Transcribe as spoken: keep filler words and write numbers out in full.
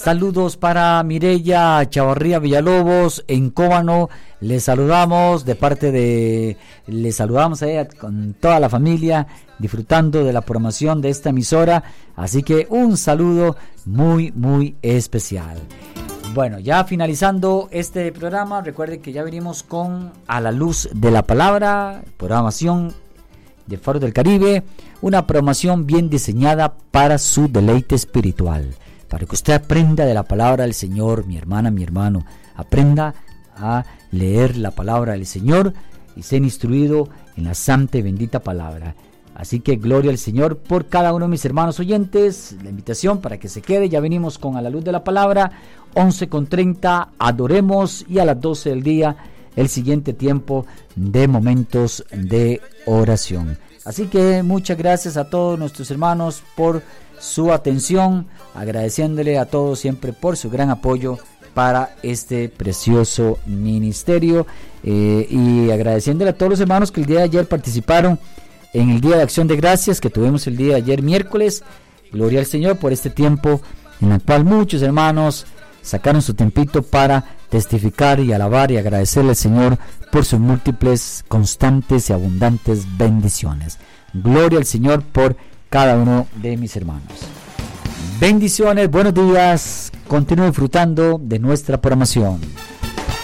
Saludos para Mireya Chavarría Villalobos en Cóbano. Les saludamos de parte de, les saludamos a ella con toda la familia, disfrutando de la programación de esta emisora. Así que un saludo muy, muy especial. Bueno, ya finalizando este programa, recuerden que ya venimos con A la Luz de la Palabra, programación de Faro del Caribe, una programación bien diseñada para su deleite espiritual, para que usted aprenda de la palabra del Señor, mi hermana, mi hermano, aprenda a leer la palabra del Señor y ser instruido en la santa y bendita palabra. Así que gloria al Señor por cada uno de mis hermanos oyentes. La invitación para que se quede, ya venimos con A la Luz de la Palabra, once con treinta, adoremos, y a las doce del día el siguiente tiempo de momentos de oración. Así que muchas gracias a todos nuestros hermanos por su atención, agradeciéndole a todos siempre por su gran apoyo para este precioso ministerio, eh, y agradeciéndole a todos los hermanos que el día de ayer participaron en el Día de Acción de Gracias que tuvimos el día de ayer miércoles. Gloria al Señor por este tiempo en el cual muchos hermanos sacaron su tiempito para testificar y alabar y agradecerle al Señor por sus múltiples, constantes y abundantes bendiciones. Gloria al Señor por cada uno de mis hermanos. Bendiciones, buenos días, continúe disfrutando de nuestra programación.